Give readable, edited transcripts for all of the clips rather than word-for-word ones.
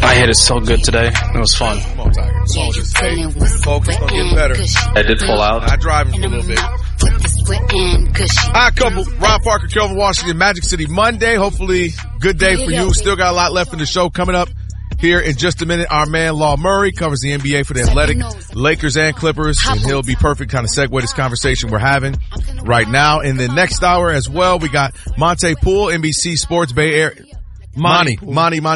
I hit it so good today. It was fun. Come on, Tiger. Come on, just stay focused on getting better. I did fall out. I drive him for a little bit. Hi, couple. Ron Parker, Kelvin Washington, Magic City Monday. Hopefully, good day for you. Still got a lot left in the show coming up. Here in just a minute, our man Law Murray covers the NBA for the Athletic, Lakers and Clippers, and he'll be perfect kind of segue this conversation we're having right now. In the next hour as well, we got Monte Poole, NBC Sports Bay Area. Monty Poole,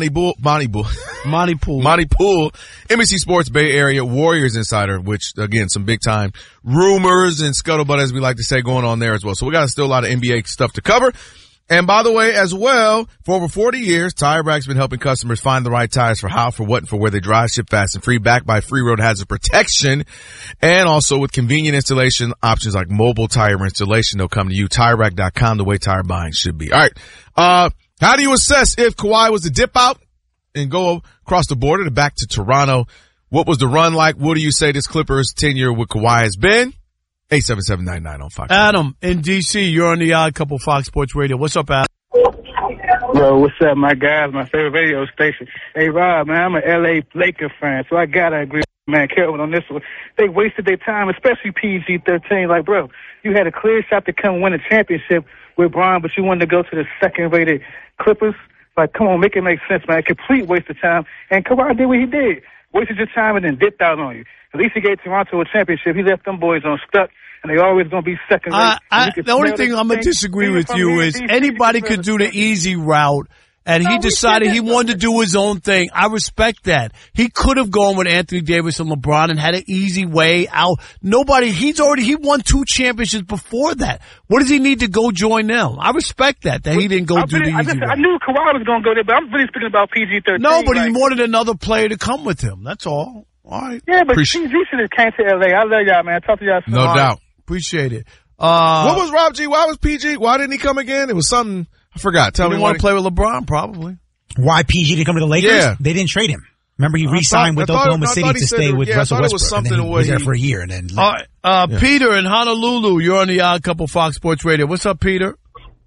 NBC Sports Bay Area Warriors insider, which again, some big time rumors and scuttlebutt, as we like to say, going on there as well. So we got still a lot of NBA stuff to cover. And by the way, as well, for over 40 years, Tire Rack's been helping customers find the right tires for how, for what, and for where they drive, ship fast and free, backed by free road hazard protection. And also with convenient installation options like mobile tire installation, they'll come to you. TireRack.com, the way tire buying should be. All right. How do you assess if Kawhi was to dip out and go across the border to back to Toronto? What was the run like? What do you say this Clippers tenure with Kawhi has been? 877-99 on Fox. Adam in D.C., you're on the Odd Couple Fox Sports Radio. What's up, Adam? Yo, what's up, my guys? My favorite radio station. Hey, Rob, man, I'm an L.A. Laker fan, so I gotta agree with man Kelvin on this one. They wasted their time, especially PG-13. Like, bro, you had a clear shot to come win a championship with Bron, but you wanted to go to the second-rated Clippers. Like, come on, make it make sense, man. Complete waste of time. And Kawhi did what he did. Wasted your time and then dipped out on you. At least he gave Toronto a championship. He left them boys on stuck, and they always going to be second rate. The only thing I'm going to disagree with you is anybody could do the easy route, and he decided he wanted to do his own thing. I respect that. He could have gone with Anthony Davis and LeBron and had an easy way out. He won 2 championships before that. What does he need to go join them? I respect that he didn't go do the easy route. I knew Kawhi was going to go there, but I'm really speaking about PG-13. No, but he wanted another player to come with him. That's all. All right. Yeah, but PG should have came to L.A. I love y'all, man. Talk to y'all soon. No doubt. Appreciate it. What was Rob G? Why was PG? Why didn't he come again? It was something, I forgot. Tell me. He want to play with LeBron, probably. Why PG didn't come to the Lakers? Yeah. They didn't trade him. Remember, he re-signed with Oklahoma City to stay with Russell Westbrook, and then he was there for a year. And then, Peter in Honolulu, you're on the Odd Couple Fox Sports Radio. What's up, Peter?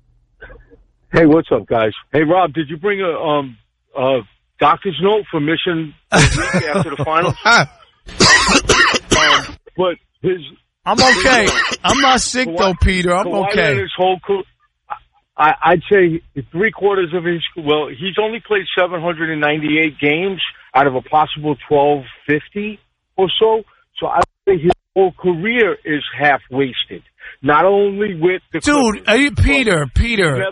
Hey, what's up, guys? Hey, Rob, did you bring a doctor's note for missing a week after the finals? But I'm okay. I'm not sick though, Peter. I'm okay. His whole I'd say 3/4 of his. Well, he's only played 798 games out of a possible 1250 or so. So I think his whole career is half wasted. Not only with the Dude, Peter.